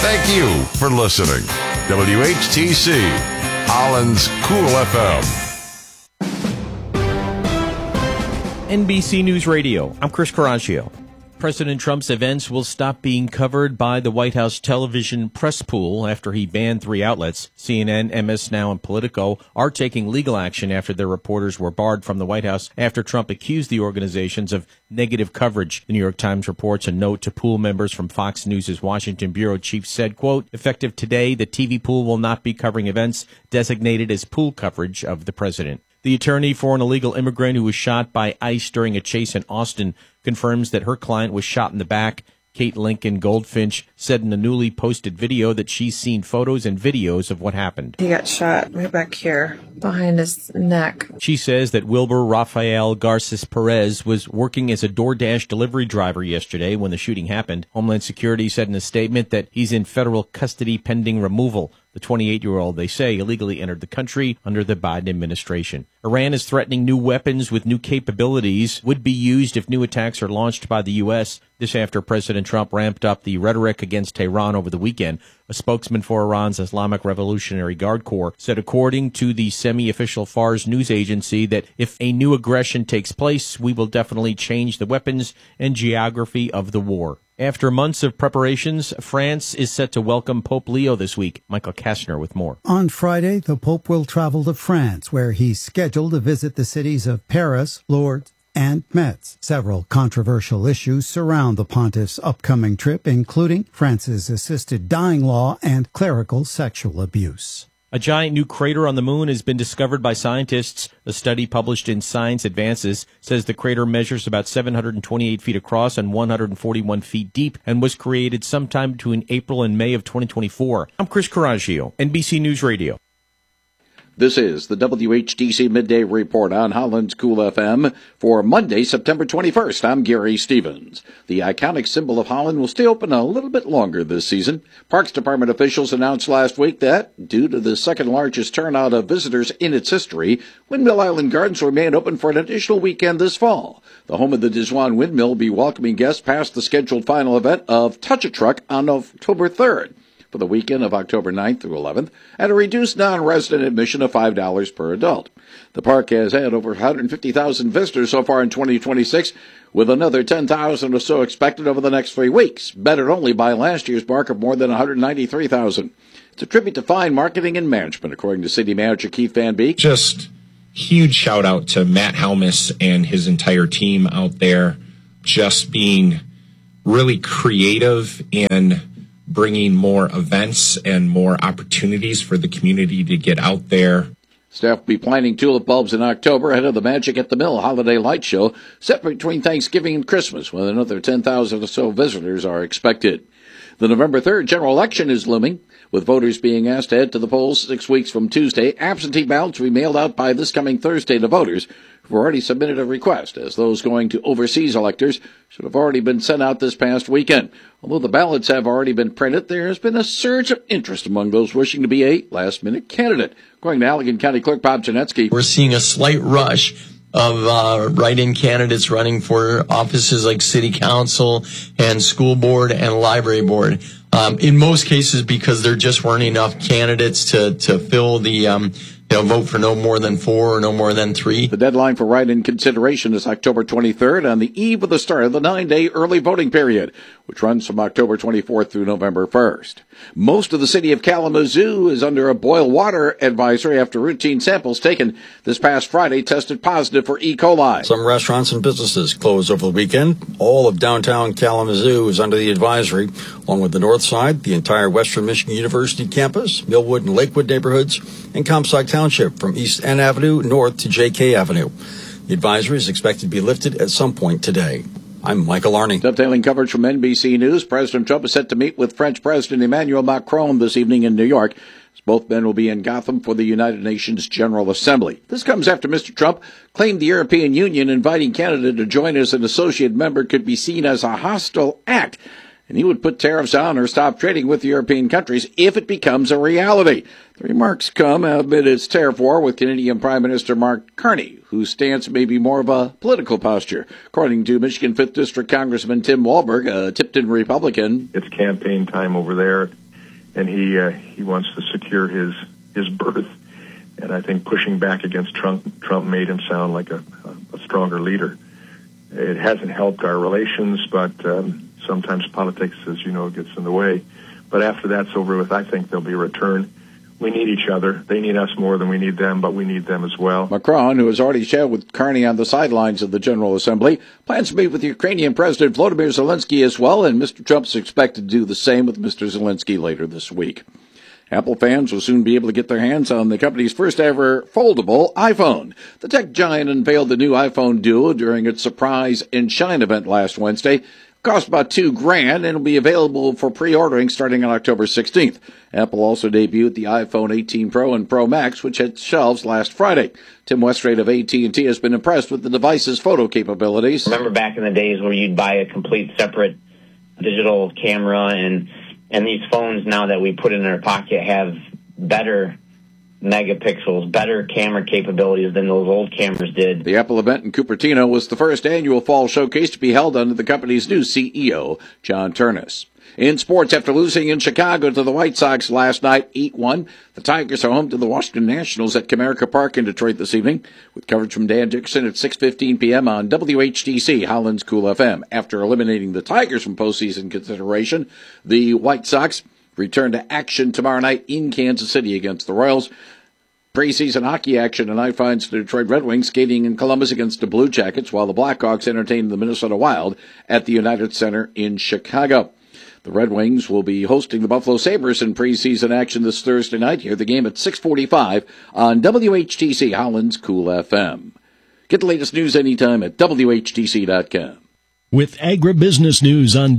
Thank you for listening. WHTC, Holland's Cool FM. NBC News Radio. I'm Chris Coraggio. President Trump's events will stop being covered by the White House television press pool after he banned 3 outlets. CNN, MS Now, and Politico are taking legal action after their reporters were barred from the White House after Trump accused the organizations of negative coverage. The New York Times reports a note to pool members from Fox News' Washington bureau chief said, quote, effective today, the TV pool will not be covering events designated as pool coverage of the president. The attorney for an illegal immigrant who was shot by ICE during a chase in Austin confirms that her client was shot in the back. Kate Lincoln Goldfinch said in a newly posted video that she's seen photos and videos of what happened. He got shot right back here, behind his neck. She says that Wilbur Rafael Garces Perez was working as a DoorDash delivery driver yesterday when the shooting happened. Homeland Security said in a statement that he's in federal custody pending removal. The 28-year-old, they say, illegally entered the country under the Biden administration. Iran is threatening new weapons with new capabilities would be used if new attacks are launched by the U.S. This after President Trump ramped up the rhetoric against Tehran over the weekend. A spokesman for Iran's Islamic Revolutionary Guard Corps said, according to the semi-official Fars news agency, that if a new aggression takes place, we will definitely change the weapons and geography of the war. After months of preparations, France is set to welcome Pope Leo this week. Michael Kastner with more. On Friday, the Pope will travel to France, where he's scheduled to visit the cities of Paris, Lourdes, and Metz. Several controversial issues surround the pontiff's upcoming trip, including France's assisted dying law and clerical sexual abuse. A giant new crater on the moon has been discovered by scientists. A study published in Science Advances says the crater measures about 728 feet across and 141 feet deep and was created sometime between April and May of 2024. I'm Chris Coraggio, NBC News Radio. This is the WHTC Midday Report on Holland's Cool FM for Monday, September 21st. I'm Gary Stevens. The iconic symbol of Holland will stay open a little bit longer this season. Parks Department officials announced last week that, due to the second largest turnout of visitors in its history, Windmill Island Gardens will remain open for an additional weekend this fall. The home of the Dizwan Windmill will be welcoming guests past the scheduled final event of Touch-A-Truck on October 3rd. For the weekend of October 9th through 11th, at a reduced non-resident admission of $5 per adult. The park has had over 150,000 visitors so far in 2026, with another 10,000 or so expected over the next 3 weeks, bettered only by last year's mark of more than 193,000. It's a tribute to fine marketing and management, according to City Manager Keith Van Beek. Just huge shout out to Matt Helmus and his entire team out there, just being really creative in bringing more events and more opportunities for the community to get out there. Staff will be planting tulip bulbs in October ahead of the Magic at the Mill holiday light show set between Thanksgiving and Christmas, when another 10,000 or so visitors are expected. The November 3rd general election is looming, with voters being asked to head to the polls 6 weeks from Tuesday. Absentee ballots will be mailed out by this coming Thursday to voters who have already submitted a request, as those going to overseas electors should have already been sent out this past weekend. Although the ballots have already been printed, there has been a surge of interest among those wishing to be a last-minute candidate. According to Allegan County Clerk Bob Janetsky, we're seeing a slight rush of write-in candidates running for offices like city council and school board and library board. In most cases, because there just weren't enough candidates to fill the vote for no more than 4 or no more than 3. The deadline for write-in consideration is October 23rd, on the eve of the start of the 9-day early voting period, which runs from October 24th through November 1st. Most of the city of Kalamazoo is under a boil water advisory after routine samples taken this past Friday tested positive for E. coli. Some restaurants and businesses closed over the weekend. All of downtown Kalamazoo is under the advisory, along with the north side, the entire Western Michigan University campus, Millwood and Lakewood neighborhoods, and Comstock Township from East N Avenue north to J.K. Avenue. The advisory is expected to be lifted at some point today. I'm Michael Arney. Dovetailing coverage from NBC News, President Trump is set to meet with French President Emmanuel Macron this evening in New York. Both men will be in Gotham for the United Nations General Assembly. This comes after Mr. Trump claimed the European Union inviting Canada to join as an associate member could be seen as a hostile act, and he would put tariffs on or stop trading with European countries if it becomes a reality. The remarks come amid its tariff war with Canadian Prime Minister Mark Carney, whose stance may be more of a political posture. According to Michigan 5th District Congressman Tim Walberg, a Tipton Republican, it's campaign time over there, and he wants to secure his berth. And I think pushing back against Trump made him sound like a stronger leader. It hasn't helped our relations, but sometimes politics, as you know, gets in the way. But after that's over with, I think there'll be a return. We need each other. They need us more than we need them, but we need them as well. Macron, who has already chatted with Carney on the sidelines of the General Assembly, plans to meet with Ukrainian President Volodymyr Zelensky as well, and Mr. Trump's expected to do the same with Mr. Zelensky later this week. Apple fans will soon be able to get their hands on the company's first ever foldable iPhone. The tech giant unveiled the new iPhone Duo during its surprise and shine event last Wednesday. Cost about $2,000 and will be available for pre-ordering starting on October 16th. Apple also debuted the iPhone 18 Pro and Pro Max, which hit shelves last Friday. Tim Westrate of AT&T has been impressed with the device's photo capabilities. Remember back in the days where you'd buy a complete separate digital camera, and these phones now that we put in our pocket have better megapixels, better camera capabilities than those old cameras did. The Apple event in Cupertino was the first annual fall showcase to be held under the company's new CEO, John Ternus. In sports, after losing in Chicago to the White Sox last night, 8-1, the Tigers are home to the Washington Nationals at Comerica Park in Detroit this evening, with coverage from Dan Dickerson at 6:15 p.m. on WHTC, Holland's Cool FM. After eliminating the Tigers from postseason consideration, the White Sox return to action tomorrow night in Kansas City against the Royals. Preseason hockey action tonight finds the Detroit Red Wings skating in Columbus against the Blue Jackets, while the Blackhawks entertain the Minnesota Wild at the United Center in Chicago. The Red Wings will be hosting the Buffalo Sabres in preseason action this Thursday night. Hear the game at 6:45 on WHTC, Holland's Cool FM. Get the latest news anytime at WHTC.com. With agribusiness news on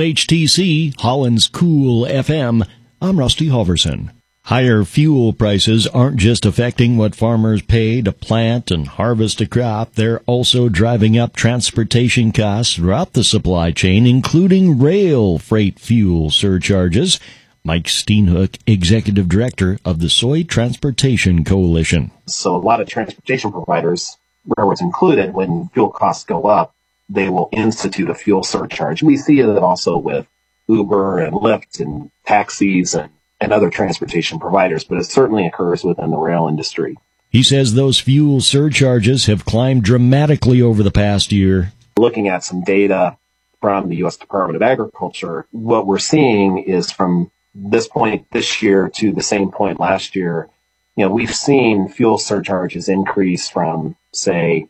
WHTC, Holland's Cool FM, I'm Rusty Halverson. Higher fuel prices aren't just affecting what farmers pay to plant and harvest a crop, they're also driving up transportation costs throughout the supply chain, including rail freight fuel surcharges. Mike Steenhoek, Executive Director of the Soy Transportation Coalition. So a lot of transportation providers, railroads included, when fuel costs go up, they will institute a fuel surcharge. We see it also with Uber and Lyft and taxis and other transportation providers, but it certainly occurs within the rail industry. He says those fuel surcharges have climbed dramatically over the past year. Looking at some data from the U.S. Department of Agriculture, what we're seeing is from this point this year to the same point last year, we've seen fuel surcharges increase from, say,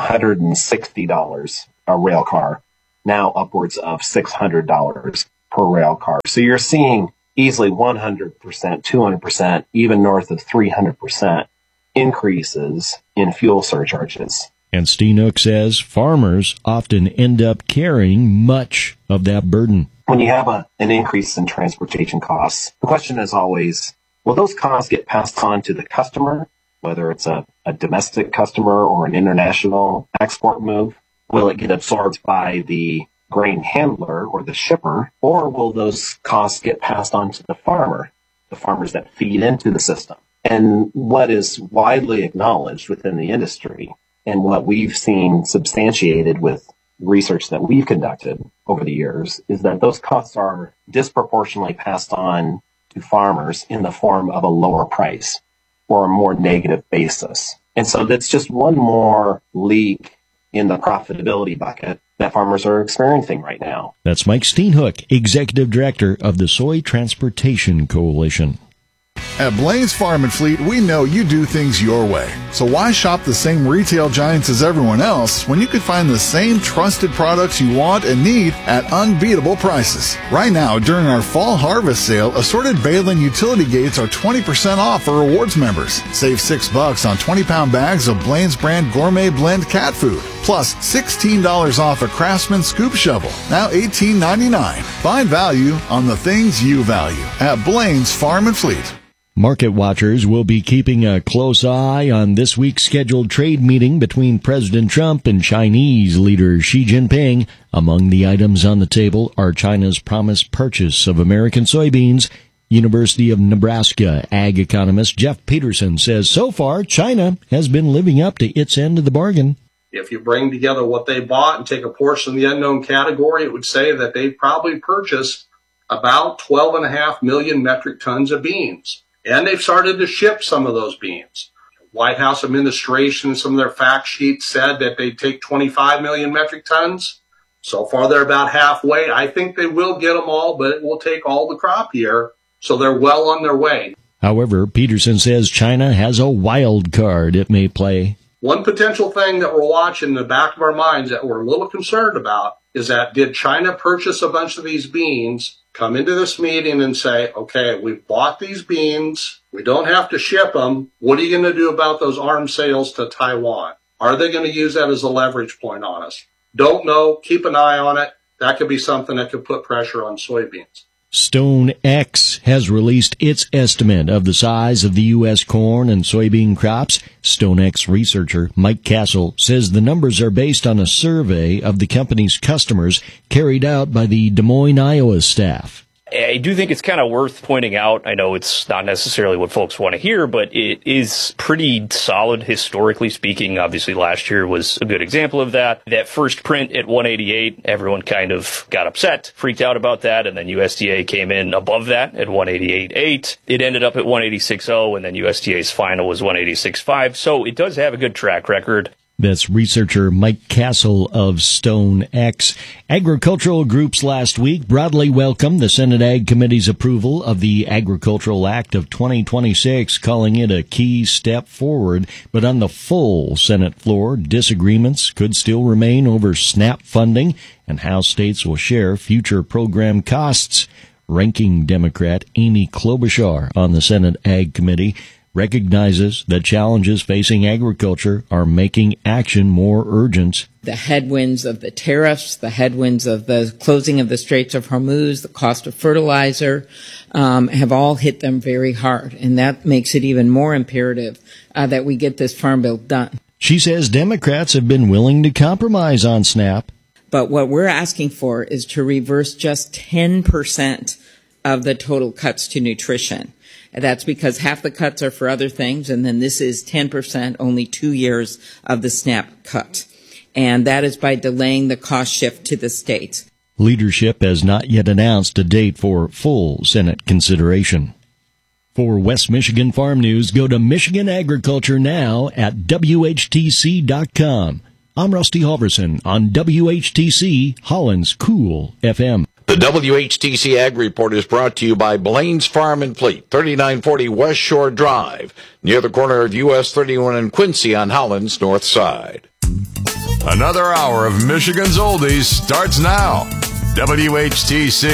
$160 a rail car, now upwards of $600 per rail car. So you're seeing easily 100%, 200%, even north of 300% increases in fuel surcharges. And Steenhoek says farmers often end up carrying much of that burden. When you have an increase in transportation costs, the question is always, will those costs get passed on to the customer, whether it's a domestic customer or an international export move? Will it get absorbed by the grain handler or the shipper, or will those costs get passed on to the farmers that feed into the system? And what is widely acknowledged within the industry, and what we've seen substantiated with research that we've conducted over the years, is that those costs are disproportionately passed on to farmers in the form of a lower price or a more negative basis. And so that's just one more leak in the profitability bucket that farmers are experiencing right now. That's Mike Steenhoek, Executive Director of the Soy Transportation Coalition. At Blaine's Farm and Fleet, we know you do things your way. So why shop the same retail giants as everyone else when you could find the same trusted products you want and need at unbeatable prices? Right now, during our fall harvest sale, assorted Baling utility gates are 20% off for rewards members. Save $6 on 20-pound bags of Blaine's brand gourmet blend cat food. Plus $16 off a Craftsman scoop shovel, now $18.99. Find value on the things you value at Blaine's Farm and Fleet. Market watchers will be keeping a close eye on this week's scheduled trade meeting between President Trump and Chinese leader Xi Jinping. Among the items on the table are China's promised purchase of American soybeans. University of Nebraska ag economist Jeff Peterson says so far China has been living up to its end of the bargain. If you bring together what they bought and take a portion of the unknown category, it would say that they probably purchased about 12.5 million metric tons of beans. And they've started to ship some of those beans. White House administration, some of their fact sheets said that they'd take 25 million metric tons. So far, they're about halfway. I think they will get them all, but it will take all the crop year. So they're well on their way. However, Peterson says China has a wild card it may play. One potential thing that we're watching in the back of our minds that we're a little concerned about is that did China purchase a bunch of these beans, come into this meeting and say, okay, we've bought these beans, we don't have to ship them, what are you going to do about those arms sales to Taiwan? Are they going to use that as a leverage point on us? Don't know, keep an eye on it. That could be something that could put pressure on soybeans. StoneX has released its estimate of the size of the U.S. corn and soybean crops. StoneX researcher Mike Castle says the numbers are based on a survey of the company's customers carried out by the Des Moines, Iowa staff. I do think it's kind of worth pointing out. I know it's not necessarily what folks want to hear, but it is pretty solid historically speaking. Obviously, last year was a good example of that. That first print at 188, everyone kind of got upset, freaked out about that, and then USDA came in above that at 188.8. It ended up at 186.0, and then USDA's final was 186.5. So it does have a good track record. That's researcher Mike Castle of StoneX. Agricultural groups last week broadly welcomed the Senate Ag Committee's approval of the Agricultural Act of 2026, calling it a key step forward. But on the full Senate floor, disagreements could still remain over SNAP funding and how states will share future program costs. Ranking Democrat Amy Klobuchar on the Senate Ag Committee recognizes that challenges facing agriculture are making action more urgent. The headwinds of the tariffs, the headwinds of the closing of the Straits of Hormuz, the cost of fertilizer, have all hit them very hard. And that makes it even more imperative that we get this farm bill done. She says Democrats have been willing to compromise on SNAP. But what we're asking for is to reverse just 10% of the total cuts to nutrition. That's because half the cuts are for other things, and then this is 10%, only 2 years of the SNAP cut. And that is by delaying the cost shift to the states. Leadership has not yet announced a date for full Senate consideration. For West Michigan Farm News, go to Michigan Agriculture Now at WHTC.com. I'm Rusty Halverson on WHTC, Holland's Cool FM. The WHTC Ag Report is brought to you by Blaine's Farm and Fleet, 3940 West Shore Drive, near the corner of US 31 and Quincy on Holland's north side. Another hour of Michigan's Oldies starts now. WHTC.